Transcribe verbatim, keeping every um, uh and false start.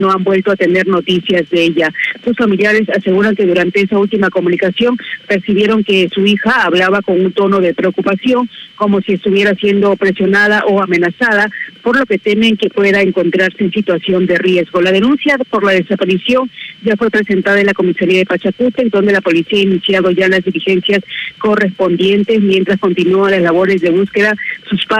no han vuelto a tener noticias de ella. Sus familiares aseguran que durante esa última comunicación percibieron que su hija hablaba con un tono de preocupación, como si estuviera siendo presionada o amenazada, por lo que temen que pueda encontrarse en situación de riesgo. La denuncia por la desaparición ya fue presentada en la comisaría de Pachacútec, donde la policía ha iniciado ya las diligencias correspondientes mientras continúan las labores de búsqueda. Sus